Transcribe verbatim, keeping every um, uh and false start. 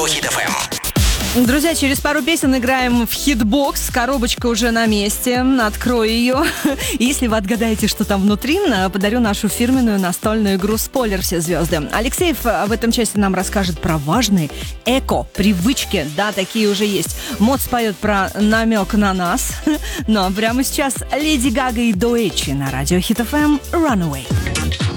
Хит эф эм. Друзья, через пару песен играем в хитбокс. Коробочка уже на месте. Открою ее. Если вы отгадаете, что там внутри, подарю нашу фирменную настольную игру «Спойлер. Все звезды». Алексеев в этом части нам расскажет про важные эко-привычки. Да, такие уже есть. Мод споет про намек на нас. Но прямо сейчас Леди Гага и Доэчи на радио Хит эф эм «Runaway».